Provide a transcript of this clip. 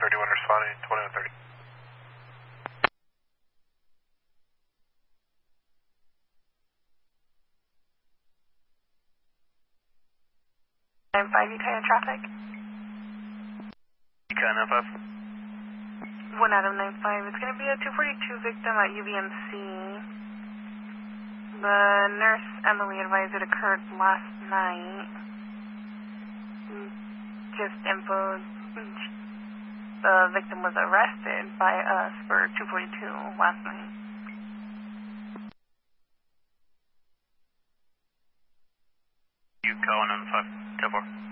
31 responding, 2130. I'm 5 Ukiah traffic. Ukiah 95. 1 Adam 95. It's going to be a 242 victim at UVMC. The nurse Emily advised it occurred last night. Just info. The victim was arrested by us for 242 last night. Ukiah 95. 10-4.